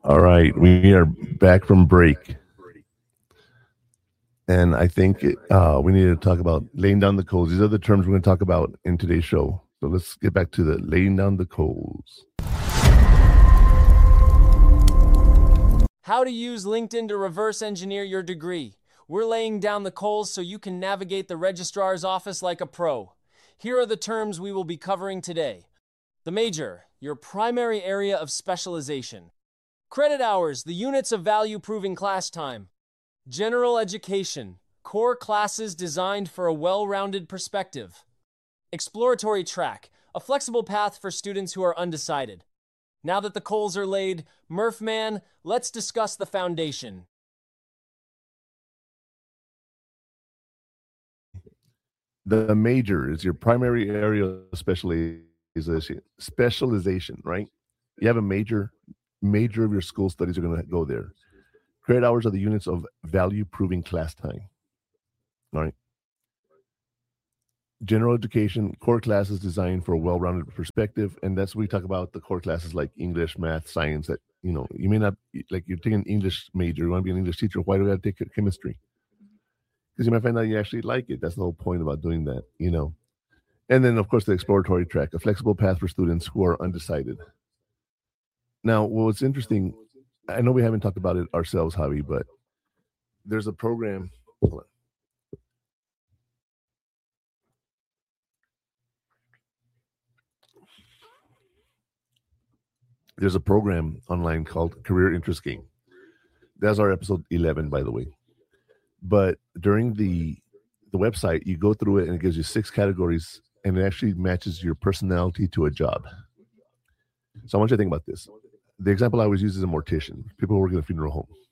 All right, we are back from break, and I think we need to talk about laying down the coals. These are the terms we're going to talk about in today's show. So let's get back to the laying down the coals. How to use LinkedIn to reverse engineer your degree. We're laying down the coals so you can navigate the registrar's office like a pro. Here are the terms we will be covering today. The major, your primary area of specialization. Credit hours, the units of value proving class time. General education, core classes designed for a well-rounded perspective. Exploratory track, a flexible path for students who are undecided. Now that the coals are laid, Murph Man, let's discuss the foundation. The major is your primary area of specialization, right? You have a major of your school studies are going to go there. Credit hours are the units of value proving class time. All right. General education, core classes designed for a well-rounded perspective. And that's what we talk about, the core classes like English, math, science, that, you may not, like you're taking an English major, you want to be an English teacher. Why do I take chemistry? Because you might find out you actually like it. That's the whole point about doing that, And then, of course, the exploratory track, a flexible path for students who are undecided. Now, what's interesting, I know we haven't talked about it ourselves, Javi, but there's a program. Hold on. There's a program online called Career Interest Game. That's our episode 11, by the way. But during the website, you go through it and it gives you 6 categories, and it actually matches your personality to a job. So I want you to think about this. The example I always use is a mortician, people who work in a funeral home.